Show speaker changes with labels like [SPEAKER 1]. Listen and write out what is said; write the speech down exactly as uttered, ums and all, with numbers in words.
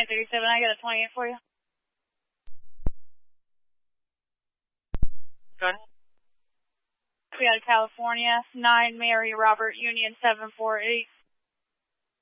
[SPEAKER 1] thirty-seven, I got a twenty-eight for you.
[SPEAKER 2] Go ahead.
[SPEAKER 1] We got a California, nine Mary Robert Union seven four eight.